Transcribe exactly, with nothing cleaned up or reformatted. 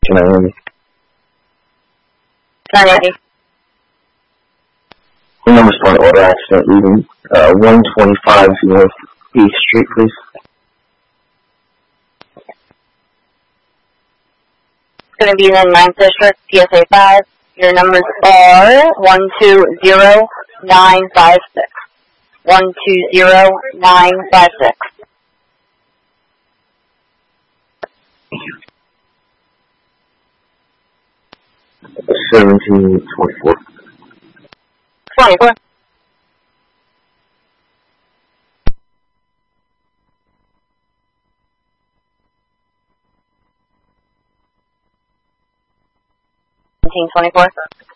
Can I hear me? nine eighty. The number's for an auto accident leaving uh, one twenty-five North B Street, please. It's going to be in the ninth District, P S A five. Your numbers are one two zero nine five six. one two zero nine five six. seventeen twenty-four. twenty-four. seventeen twenty-four.